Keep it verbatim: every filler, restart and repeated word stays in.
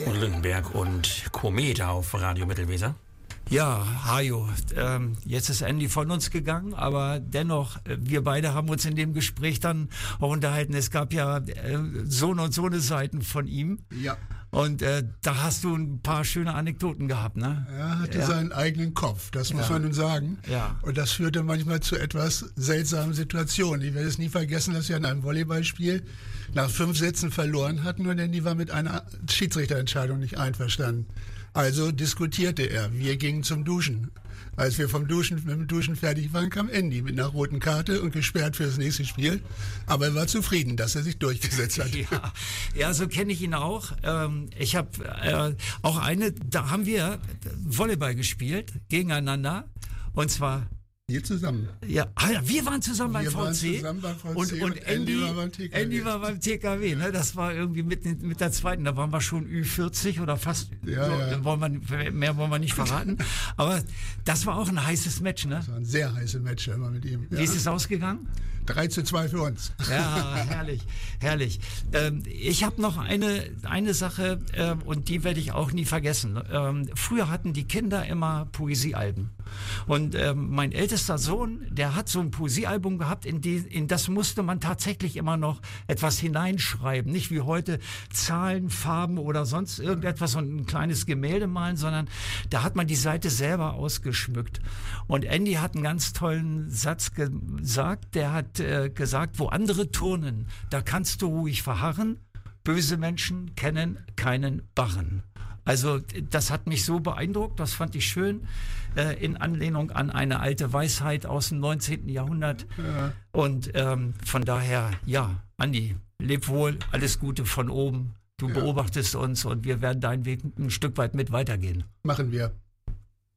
Udo Lindenberg und Komet auf Radio Mittelweser. Ja, Hajo, ähm, jetzt ist Andy von uns gegangen, aber dennoch, wir beide haben uns in dem Gespräch dann auch unterhalten. Es gab ja äh, so und so eine Seiten von ihm. Ja. Und äh, da hast du ein paar schöne Anekdoten gehabt, ne? Er hatte ja. seinen eigenen Kopf, das muss ja. man nun sagen. Ja. Und das führte manchmal zu etwas seltsamen Situationen. Ich werde es nie vergessen, dass wir in einem Volleyballspiel nach fünf Sätzen verloren hatten und Andy war mit einer Schiedsrichterentscheidung nicht einverstanden. Also diskutierte er. Wir gingen zum Duschen. Als wir vom Duschen, mit dem Duschen fertig waren, kam Andy mit einer roten Karte und gesperrt für das nächste Spiel. Aber er war zufrieden, dass er sich durchgesetzt hat. Ja, ja, so kenne ich ihn auch. Ähm, ich habe äh, auch eine, da haben wir Volleyball gespielt, gegeneinander. Und zwar... Wir zusammen. Ja, ah, ja, wir waren zusammen beim wir V C. Waren zusammen beim V C und, und, und Andy, Andy war beim T K W. Andy war beim T K W. Ne? Das war irgendwie mit, mit der zweiten. Da waren wir schon Ü vierzig oder fast. Ja, so, ja. Wollen wir, mehr wollen wir nicht verraten. Aber das war auch ein heißes Match, ne? Das war ein sehr heißes Match immer mit ihm. Ja. Wie ist es ausgegangen? drei zu zwei für uns. Ja, herrlich, herrlich. Ähm, ich habe noch eine, eine Sache ähm, und die werde ich auch nie vergessen. Ähm, früher hatten die Kinder immer Poesiealben. Und ähm, mein ältester Sohn, der hat so ein Poesiealbum gehabt, in, die, in das musste man tatsächlich immer noch etwas hineinschreiben. Nicht wie heute Zahlen, Farben oder sonst irgendetwas und ein kleines Gemälde malen, sondern da hat man die Seite selber ausgeschmückt. Und Andy hat einen ganz tollen Satz gesagt, der hat äh, gesagt, wo andere turnen, da kannst du ruhig verharren, böse Menschen kennen keinen Barren. Also das hat mich so beeindruckt, das fand ich schön, äh, in Anlehnung an eine alte Weisheit aus dem neunzehnten Jahrhundert. Ja. Und ähm, von daher, ja, Andi, leb wohl, alles Gute von oben. Du ja. beobachtest uns und wir werden deinen Weg ein Stück weit mit weitergehen. Machen wir.